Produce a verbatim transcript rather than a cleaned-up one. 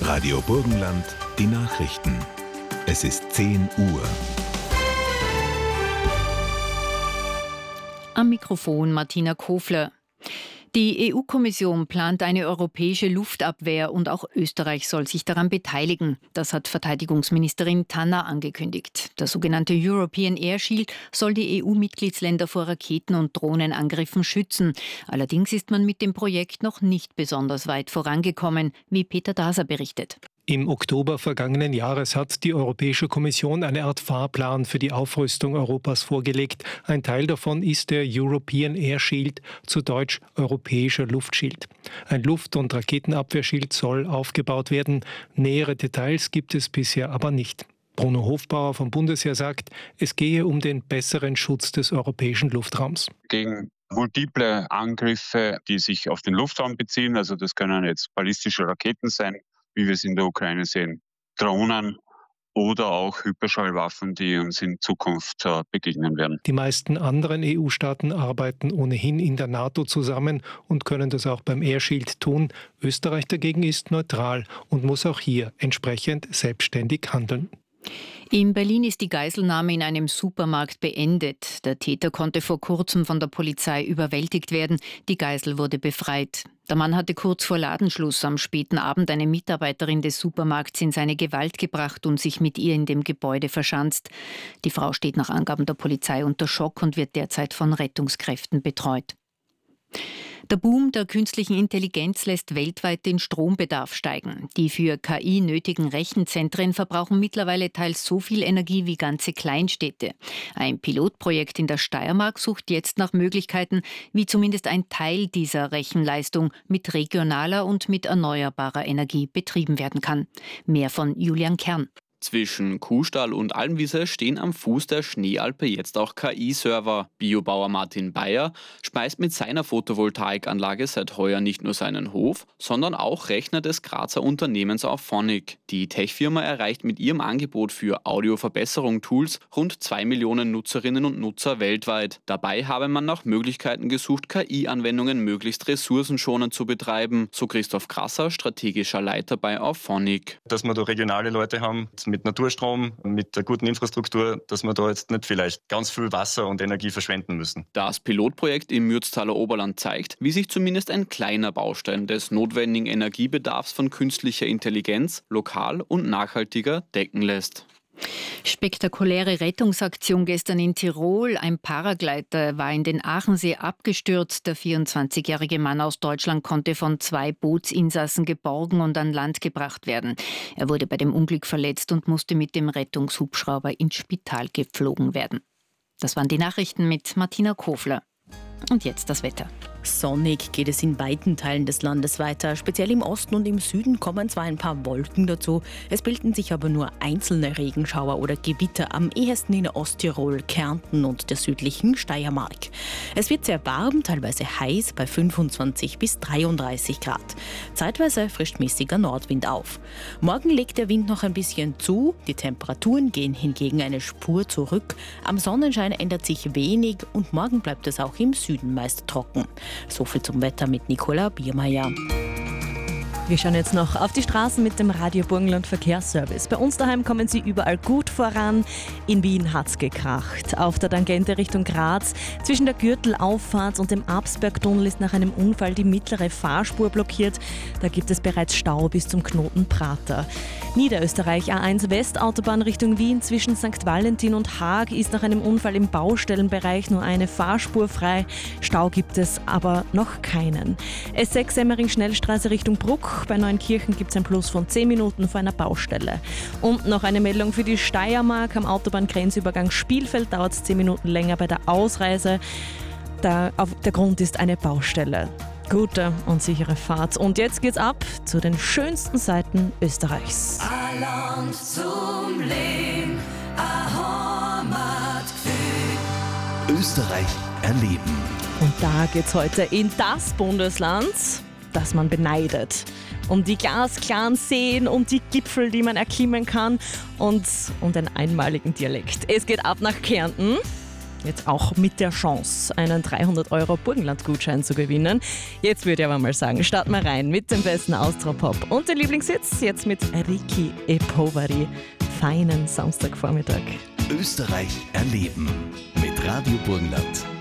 Radio Burgenland, die Nachrichten. Es ist zehn Uhr. Am Mikrofon Martina Kofler. Die E U-Kommission plant eine europäische Luftabwehr und auch Österreich soll sich daran beteiligen. Das hat Verteidigungsministerin Tanner angekündigt. Der sogenannte European Air Shield soll die E U-Mitgliedsländer vor Raketen- und Drohnenangriffen schützen. Allerdings ist man mit dem Projekt noch nicht besonders weit vorangekommen, wie Peter Daser berichtet. Im Oktober vergangenen Jahres hat die Europäische Kommission eine Art Fahrplan für die Aufrüstung Europas vorgelegt. Ein Teil davon ist der European Air Shield, zu Deutsch Europäischer Luftschild. Ein Luft- und Raketenabwehrschild soll aufgebaut werden. Nähere Details gibt es bisher aber nicht. Bruno Hofbauer vom Bundesheer sagt, es gehe um den besseren Schutz des europäischen Luftraums. Gegen multiple Angriffe, die sich auf den Luftraum beziehen, also das können jetzt ballistische Raketen sein, wie wir es in der Ukraine sehen, Drohnen oder auch Hyperschallwaffen, die uns in Zukunft äh, begegnen werden. Die meisten anderen E U-Staaten arbeiten ohnehin in der NATO zusammen und können das auch beim Air Shield tun. Österreich dagegen ist neutral und muss auch hier entsprechend selbstständig handeln. In Berlin ist die Geiselnahme in einem Supermarkt beendet. Der Täter konnte vor kurzem von der Polizei überwältigt werden. Die Geisel wurde befreit. Der Mann hatte kurz vor Ladenschluss am späten Abend eine Mitarbeiterin des Supermarkts in seine Gewalt gebracht und sich mit ihr in dem Gebäude verschanzt. Die Frau steht nach Angaben der Polizei unter Schock und wird derzeit von Rettungskräften betreut. Der Boom der künstlichen Intelligenz lässt weltweit den Strombedarf steigen. Die für K I nötigen Rechenzentren verbrauchen mittlerweile teils so viel Energie wie ganze Kleinstädte. Ein Pilotprojekt in der Steiermark sucht jetzt nach Möglichkeiten, wie zumindest ein Teil dieser Rechenleistung mit regionaler und mit erneuerbarer Energie betrieben werden kann. Mehr von Julian Kern. Zwischen Kuhstall und Almwiese stehen am Fuß der Schneealpe jetzt auch K I-Server. Biobauer Martin Bayer speist mit seiner Photovoltaikanlage seit heuer nicht nur seinen Hof, sondern auch Rechner des Grazer Unternehmens Auphonic. Die Tech-Firma erreicht mit ihrem Angebot für Audioverbesserung-Tools rund zwei Millionen Nutzerinnen und Nutzer weltweit. Dabei habe man nach Möglichkeiten gesucht, K I-Anwendungen möglichst ressourcenschonend zu betreiben, so Christoph Krasser, strategischer Leiter bei Auphonic. Dass wir da regionale Leute haben, mit Naturstrom, mit der guten Infrastruktur, dass wir da jetzt nicht vielleicht ganz viel Wasser und Energie verschwenden müssen. Das Pilotprojekt im Mürztaler Oberland zeigt, wie sich zumindest ein kleiner Baustein des notwendigen Energiebedarfs von künstlicher Intelligenz lokal und nachhaltiger decken lässt. Spektakuläre Rettungsaktion gestern in Tirol. Ein Paragleiter war in den Aachensee abgestürzt. Der vierundzwanzigjährige Mann aus Deutschland konnte von zwei Bootsinsassen geborgen und an Land gebracht werden. Er wurde bei dem Unglück verletzt und musste mit dem Rettungshubschrauber ins Spital geflogen werden. Das waren die Nachrichten mit Martina Kofler. Und jetzt das Wetter. Sonnig geht es in weiten Teilen des Landes weiter. Speziell im Osten und im Süden kommen zwar ein paar Wolken dazu, es bilden sich aber nur einzelne Regenschauer oder Gewitter, am ehesten in Osttirol, Kärnten und der südlichen Steiermark. Es wird sehr warm, teilweise heiß bei fünfundzwanzig bis dreiunddreißig Grad. Zeitweise frischt mäßiger Nordwind auf. Morgen legt der Wind noch ein bisschen zu, die Temperaturen gehen hingegen eine Spur zurück. Am Sonnenschein ändert sich wenig und morgen bleibt es auch im Süden meist trocken. So viel zum Wetter mit Nicola Biermeier. Wir schauen jetzt noch auf die Straßen mit dem Radio Burgenland Verkehrsservice. Bei uns daheim kommen sie überall gut voran. In Wien hat's gekracht. Auf der Tangente Richtung Graz zwischen der Gürtelauffahrt und dem Absbergtunnel ist nach einem Unfall die mittlere Fahrspur blockiert. Da gibt es bereits Stau bis zum Knoten Prater. Niederösterreich A eins Westautobahn Richtung Wien zwischen Sankt Valentin und Haag ist nach einem Unfall im Baustellenbereich nur eine Fahrspur frei. Stau gibt es aber noch keinen. S sechs Semmering Schnellstraße Richtung Bruck. Bei Neunkirchen gibt es ein Plus von zehn Minuten vor einer Baustelle. Und noch eine Meldung für die Steiermark. Am Autobahngrenzübergang Spielfeld dauert es zehn Minuten länger bei der Ausreise. Da, auf, der Grund ist eine Baustelle. Gute und sichere Fahrt. Und jetzt geht's ab zu den schönsten Seiten Österreichs. Alland zum Leben, a Heimatgefühl. Österreich erleben. Und da geht's heute in das Bundesland, das man beneidet. Um die glasklaren Seen, um die Gipfel, die man erklimmen kann und um den einmaligen Dialekt. Es geht ab nach Kärnten. Jetzt auch mit der Chance, einen dreihundert Euro Burgenland-Gutschein zu gewinnen. Jetzt würde ich aber mal sagen, starten wir rein mit dem besten Austropop und den Lieblingshits. Jetzt mit Ricky E. Poveri. Feinen Samstagvormittag. Österreich erleben mit Radio Burgenland.